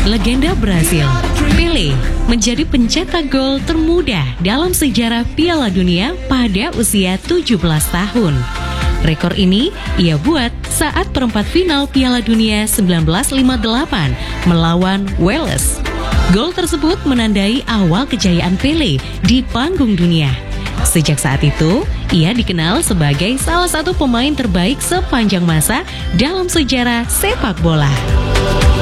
Legenda Brasil, Pelé menjadi pencetak gol termuda dalam sejarah Piala Dunia pada usia 17 tahun. Rekor ini ia buat saat perempat final Piala Dunia 1958 melawan Wales. Gol tersebut menandai awal kejayaan Pelé di panggung dunia. Sejak saat itu, ia dikenal sebagai salah satu pemain terbaik sepanjang masa dalam sejarah sepak bola.